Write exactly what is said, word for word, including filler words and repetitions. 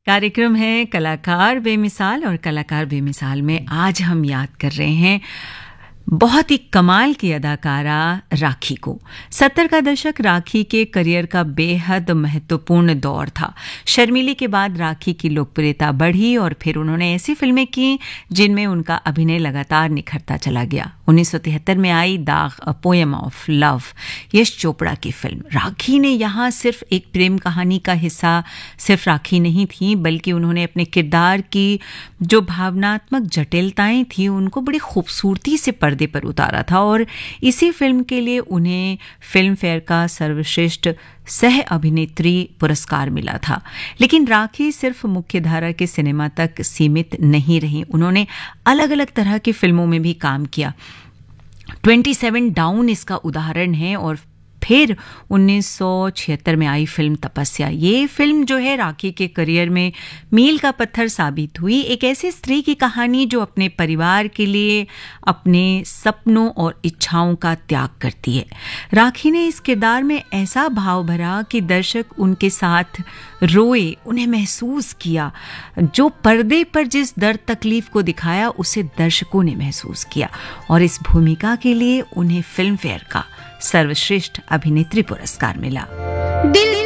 कार्यक्रम है कलाकार बेमिसाल और कलाकार बेमिसाल में आज हम याद कर रहे हैं बहुत ही कमाल की अदाकारा राखी को। सत्तर का दशक राखी के करियर का बेहद महत्वपूर्ण दौर था। शर्मीली के बाद राखी की लोकप्रियता बढ़ी और फिर उन्होंने ऐसी फिल्में की जिनमें उनका अभिनय लगातार निखरता चला गया। उन्नीस सौ तिहत्तर में आई दाग a poem of love, Yash Chopra की फिल्म। राखी ने यहाँ सिर्फ एक प्रेम कहानी का हिस्सा सिर्फ राखी नहीं थी, बल्कि उन्होंने अपने किरदार की जो भावनात्मक जटिलताएं थी उनको बड़ी खूबसूरती से पर्दे पर उतारा था और इसी फिल्म के लिए उन्हें फिल्म फेयर का सर्वश्रेष्ठ सह अभिनेत्री पुरस्कार मिला था। लेकिन राखी सिर्फ मुख्यधारा के सिनेमा तक सीमित नहीं रही, उन्होंने अलग अलग तरह की फिल्मों में भी काम किया। सत्ताईस डाउन इसका उदाहरण है और फिर उन्नीस सौ छिहत्तर में आई फिल्म तपस्या। ये फिल्म जो है राखी के करियर में मील का पत्थर साबित हुई। एक ऐसी स्त्री की कहानी जो अपने परिवार के लिए अपने सपनों और इच्छाओं का त्याग करती है। राखी ने इस किरदार में ऐसा भाव भरा कि दर्शक उनके साथ रोए, उन्हें महसूस किया। जो पर्दे पर जिस दर्द तकलीफ को दिखाया उसे दर्शकों ने महसूस किया और इस भूमिका के लिए उन्हें फिल्म फेयर का सर्वश्रेष्ठ अभिनेत्री पुरस्कार मिला। दिल